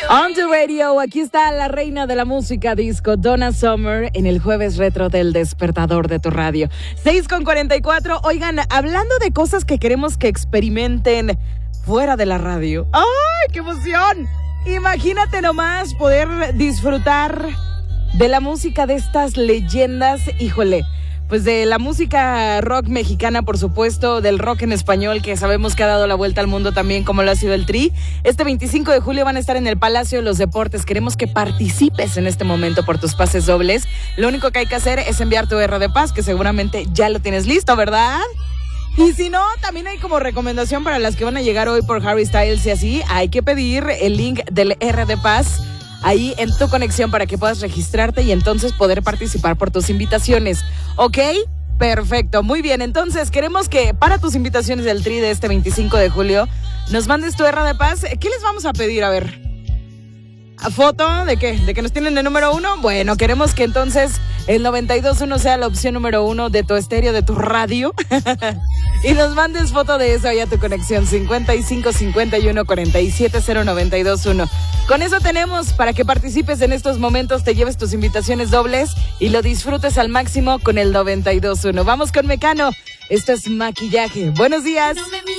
On the radio, aquí está la reina de la música disco, Donna Summer, en el jueves retro del despertador de tu radio. 6:44. Oigan, hablando de cosas que queremos que experimenten fuera de la radio. ¡Ay, qué emoción! Imagínate nomás poder disfrutar de la música de estas leyendas, híjole. Pues de la música rock mexicana, por supuesto, del rock en español, que sabemos que ha dado la vuelta al mundo también, como lo ha sido el Tri. Este 25 de julio van a estar en el Palacio de los Deportes. Queremos que participes en este momento por tus pases dobles. Lo único que hay que hacer es enviar tu R de Paz, que seguramente ya lo tienes listo, ¿verdad? Y si no, también hay como recomendación para las que van a llegar hoy por Harry Styles y así, hay que pedir el link del R de Paz ahí en tu conexión para que puedas registrarte y entonces poder participar por tus invitaciones. ¿Ok? Perfecto, muy bien. Entonces queremos que para tus invitaciones del Tri de este 25 de julio nos mandes tu R de Paz. ¿Qué les vamos a pedir? A ver, ¿a foto de qué? ¿De que nos tienen de número 1? Bueno, queremos que entonces el 92.1 sea la opción número 1 de tu estéreo, de tu radio. Y nos mandes foto de eso ahí a tu conexión 55 51 47 0921. Con eso tenemos para que participes en estos momentos, te lleves tus invitaciones dobles y lo disfrutes al máximo con el 92.1. Vamos con Mecano. Esto es Maquillaje. Buenos días.